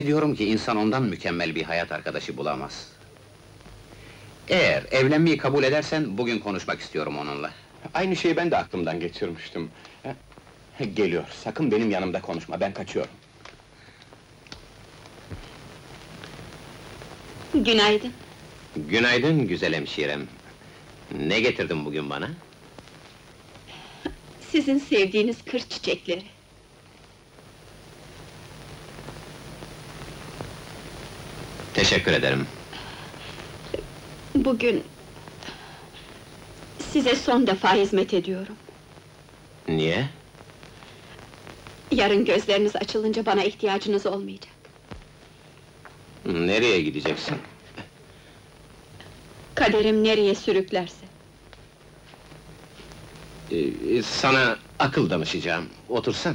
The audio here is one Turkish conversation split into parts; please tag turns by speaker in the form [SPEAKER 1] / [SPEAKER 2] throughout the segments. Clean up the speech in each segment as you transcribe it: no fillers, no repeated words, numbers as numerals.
[SPEAKER 1] Diyorum ki insan ondan mükemmel bir hayat arkadaşı bulamaz. Eğer evlenmeyi kabul edersen bugün konuşmak istiyorum onunla.
[SPEAKER 2] Aynı şeyi ben de aklımdan geçirmiştim. Geliyor, sakın benim yanımda konuşma, ben kaçıyorum.
[SPEAKER 3] Günaydın.
[SPEAKER 1] Günaydın güzel hemşirem. Ne getirdin bugün bana?
[SPEAKER 3] Sizin sevdiğiniz kır çiçekleri.
[SPEAKER 1] Teşekkür ederim.
[SPEAKER 3] Bugün... size son defa hizmet ediyorum.
[SPEAKER 1] Niye?
[SPEAKER 3] Yarın gözleriniz açılınca bana ihtiyacınız olmayacak.
[SPEAKER 1] Nereye gideceksin?
[SPEAKER 3] Kaderim nereye sürüklerse.
[SPEAKER 1] Sana akıl danışacağım, otursana.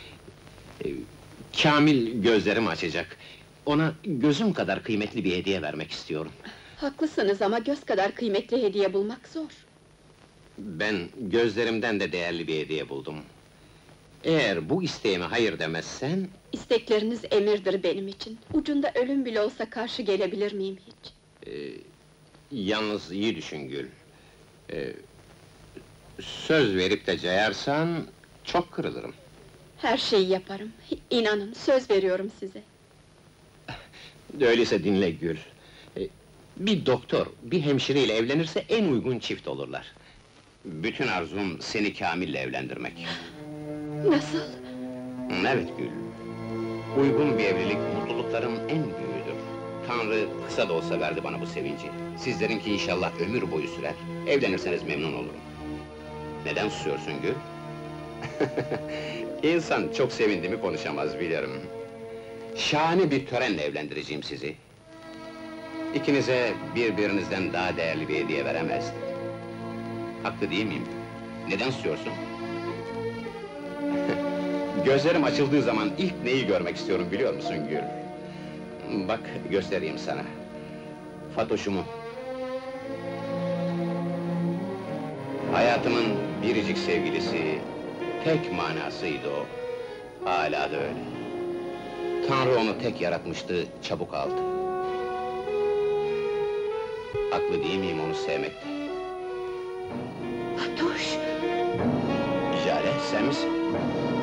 [SPEAKER 1] Kamil gözlerimi açacak. Ona gözüm kadar kıymetli bir hediye vermek istiyorum.
[SPEAKER 3] Haklısınız ama göz kadar kıymetli hediye bulmak zor.
[SPEAKER 1] Ben gözlerimden de değerli bir hediye buldum. Eğer bu isteğime hayır demezsen...
[SPEAKER 3] İstekleriniz emirdir benim için. Ucunda ölüm bile olsa karşı gelebilir miyim hiç?
[SPEAKER 1] Yalnız iyi düşün Gül. Söz verip de cayarsan... çok kırılırım.
[SPEAKER 3] Her şeyi yaparım. İnanın, söz veriyorum size.
[SPEAKER 1] Öyleyse dinle Gül. Bir doktor, bir hemşireyle evlenirse en uygun çift olurlar. Bütün arzum seni Kamil'le evlendirmek.
[SPEAKER 3] Nasıl?
[SPEAKER 1] Evet Gül. Uygun bir evlilik mutlulukların en büyüğüdür. Tanrı kısa da olsa verdi bana bu sevinci. Sizlerinki inşallah ömür boyu sürer. Evlenirseniz memnun olurum. Neden susuyorsun Gül? İnsan çok sevindi mi konuşamaz bilirim. Şahane bir törenle evlendireceğim sizi. İkinize birbirinizden daha değerli bir hediye veremezdim. Haklı değil miyim? Neden susuyorsun? Gözlerim açıldığı zaman ilk neyi görmek istiyorum biliyor musun Gül? Bak, göstereyim sana. Fatoş'umu. Hayatımın biricik sevgilisi, tek manasıydı o. Hala da öyle. Tanrı onu tek yaratmıştı, çabuk aldı. Haklı değil miyim onu sevmekte?
[SPEAKER 3] Fatoş!
[SPEAKER 1] Jale, sen misin?